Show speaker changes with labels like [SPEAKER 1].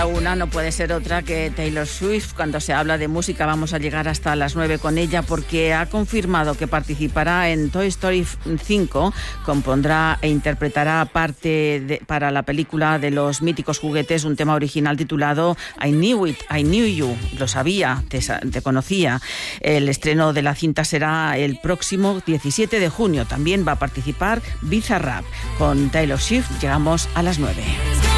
[SPEAKER 1] Una no puede ser otra que Taylor Swift. Cuando se habla de música vamos a llegar hasta las 9 con ella, porque ha confirmado que participará en Toy Story 5, compondrá e interpretará para la película de los míticos juguetes un tema original titulado I Knew It, I Knew You, lo sabía, te conocía. El estreno de la cinta será el próximo 17 de junio. También va a participar Bizarrap. Con Taylor Swift llegamos a las 9.